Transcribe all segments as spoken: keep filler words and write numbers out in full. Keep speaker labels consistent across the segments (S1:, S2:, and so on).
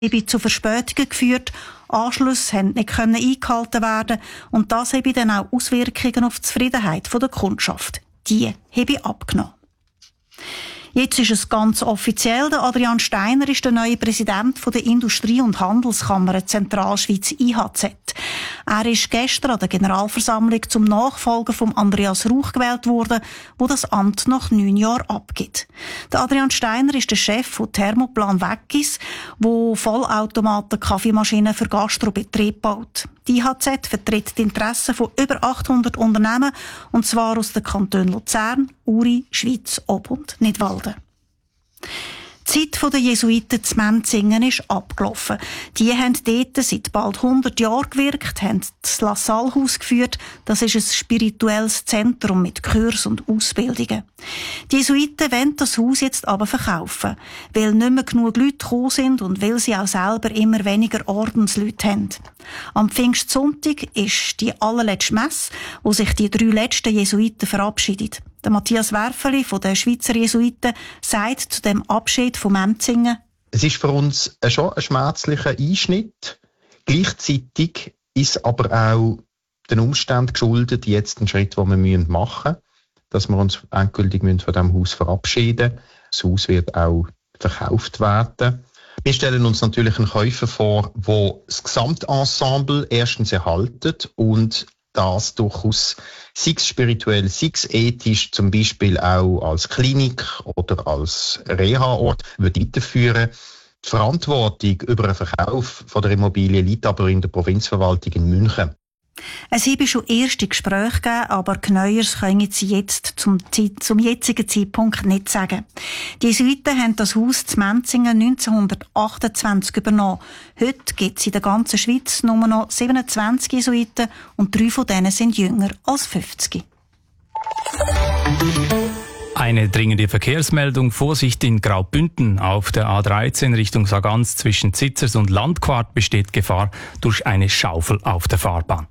S1: habe zu Verspätungen geführt, Anschlüsse konnten nicht eingehalten werden und das habe dann auch Auswirkungen auf die Zufriedenheit der Kundschaft. Die habe abgenommen. Jetzt ist es ganz offiziell. Der Adrian Steiner ist der neue Präsident der Industrie- und Handelskammer Zentralschweiz I H Z. Er ist gestern an der Generalversammlung zum Nachfolger von Andreas Rauch gewählt worden, wo das Amt nach neun Jahren abgibt. Der Adrian Steiner ist der Chef von Thermoplan Weggis, wo Vollautomaten Kaffeemaschinen für Gastrobetrieb baut. Die I H Z vertritt die Interessen von über achthundert Unternehmen, und zwar aus den Kantonen Luzern, Uri, Schwyz, Ob und Nidwalden. Die Zeit der Jesuiten zu Menzingen ist abgelaufen. Die haben dort seit bald hundert Jahren gewirkt, haben das La Salle-Haus geführt. Das ist ein spirituelles Zentrum mit Kurs und Ausbildungen. Die Jesuiten wollen das Haus jetzt aber verkaufen, weil nicht mehr genug Leute gekommen sind und weil sie auch selber immer weniger Ordensleute haben. Am Pfingstsonntag ist die allerletzte Messe, wo sich die drei letzten Jesuiten verabschieden. Der Matthias Werfeli von den Schweizer Jesuiten sagt zu dem Abschied von Menzingen:
S2: Es ist für uns schon ein schmerzlicher Einschnitt. Gleichzeitig ist aber auch den Umständen geschuldet, jetzt ein Schritt, den wir machen müssen, dass wir uns endgültig von diesem Haus verabschieden müssen. Das Haus wird auch verkauft werden. Wir stellen uns natürlich einen Käufer vor, der das Gesamtensemble erstens erhaltet und das durchaus sei es spirituell, sei es ethisch, zum Beispiel auch als Klinik oder als Reha-Ort weiterführen. Die Verantwortung über den Verkauf von der Immobilie liegt aber in der Provinzverwaltung in München.
S1: Es habe schon erste Gespräche gegeben, aber Genaueres können sie jetzt zum, zum jetzigen Zeitpunkt nicht sagen. Die Jesuiten haben das Haus zu Menzingen neunzehnhundertachtundzwanzig übernommen. Heute gibt es in der ganzen Schweiz nur noch siebenundzwanzig Jesuiten und drei von denen sind jünger als fünfzig.
S3: Eine dringende Verkehrsmeldung. Vorsicht in Graubünden. Auf der A dreizehn Richtung Sargans zwischen Zitzers und Landquart besteht Gefahr durch eine Schaufel auf der Fahrbahn.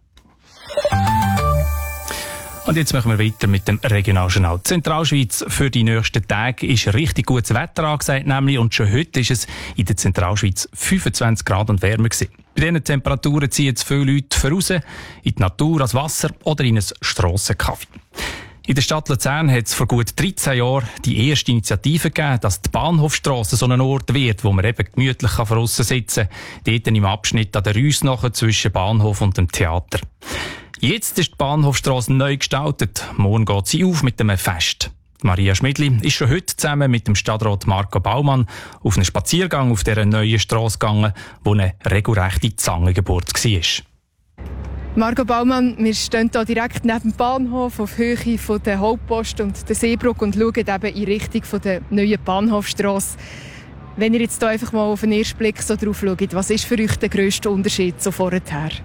S3: Und jetzt machen wir weiter mit dem Regionaljournal. Zentralschweiz für die nächsten Tage ist richtig gutes Wetter angesagt, nämlich, und schon heute ist es in der Zentralschweiz fünfundzwanzig Grad und wärmer gewesen. Bei diesen Temperaturen ziehen jetzt viele Leute voraus, in die Natur, ans Wasser oder in ein Strassenkaffee. In der Stadt Luzern hat es vor gut dreizehn Jahren die erste Initiative gegeben, dass die Bahnhofstrasse so ein Ort wird, wo man eben gemütlich draussen sitzen kann. Dort im Abschnitt an der Rüssnache zwischen Bahnhof und dem Theater. Jetzt ist die Bahnhofstrasse neu gestaltet. Morgen geht sie auf mit einem Fest. Maria Schmidli ist schon heute zusammen mit dem Stadtrat Marco Baumann auf einen Spaziergang auf dieser neuen Strasse gegangen, wo eine regelrechte Zangengeburt war.
S4: Marco Baumann, wir stehen hier direkt neben dem Bahnhof auf Höhe von der Hauptpost und der Seebrücke und schauen eben in Richtung von der neuen Bahnhofstrasse. Wenn ihr jetzt hier einfach mal auf den ersten Blick so drauf schaut, was ist für euch der grösste Unterschied zu vorher?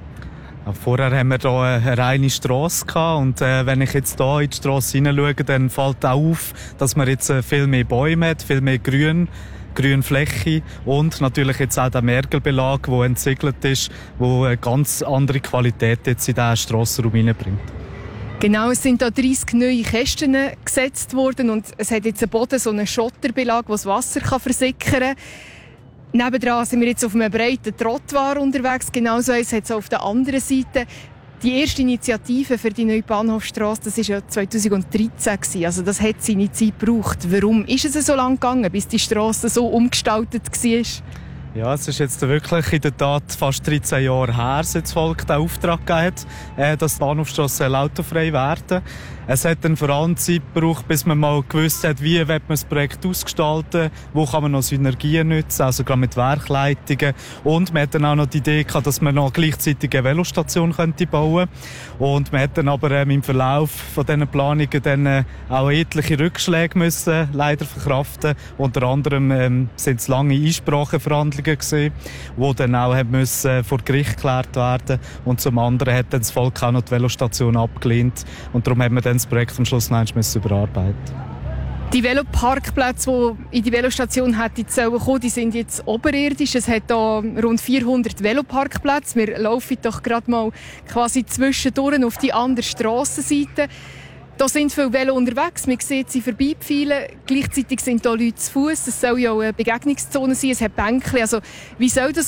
S5: Ja, vorher haben wir hier eine reine Strasse gehabt und äh, wenn ich jetzt hier in die Strasse hineinschaue, dann fällt auch auf, dass man jetzt äh, viel mehr Bäume hat, viel mehr Grün. Grünfläche und natürlich jetzt auch der Mergelbelag, der entsiegelt ist, der eine ganz andere Qualität jetzt in diesen Strassenraum hineinbringt.
S4: Genau, es sind da dreissig neue Kästen gesetzt worden und es hat jetzt am Boden so einen Schotterbelag, wo das Wasser kann versickern kann. Nebendran sind wir jetzt auf einem breiten Trottoir unterwegs, genauso eins hat es auf der anderen Seite. Die erste Initiative für die neue Bahnhofstrasse, das war ja zweitausenddreizehn. Also das hat seine Zeit gebraucht. Warum ist es so lange gegangen, bis die Strasse so umgestaltet war?
S5: Ja, es ist jetzt wirklich in der Tat fast dreizehn Jahre her, seit das Volk den Auftrag gegeben hat, dass die Bahnhofstrasse autofrei werden soll. Es hat dann vor allem Zeit gebraucht, bis man mal gewusst hat, wie man das Projekt ausgestalten, wo kann man noch Synergien nutzen, also gerade mit Werkleitungen. Und man hat dann auch noch die Idee gehabt, dass man noch gleichzeitig eine Velostation könnte bauen. Und man hat dann aber ähm, im Verlauf von diesen Planungen dann äh, auch etliche Rückschläge müssen leider verkraften. Unter anderem ähm, sind es lange Einspracheverhandlungen gewesen, die dann auch haben müssen vor Gericht geklärt werden. Und zum anderen hat dann das Volk auch noch die Velostation abgelehnt. Und darum haben wir dann das Projekt am Schluss noch einmal überarbeiten.
S4: Die Veloparkplätze, die in die Velostation hätten kommen, die sind jetzt oberirdisch. Es hat hier rund vierhundert Veloparkplätze. Wir laufen doch gerade mal quasi zwischendurch auf die andere Strassenseite. Da sind viele Velo unterwegs, man sieht sie vorbeipfeilen. Gleichzeitig sind da Leute zu Fuß. Es soll ja auch eine Begegnungszone sein, es hat Bänkchen. Also, wie soll das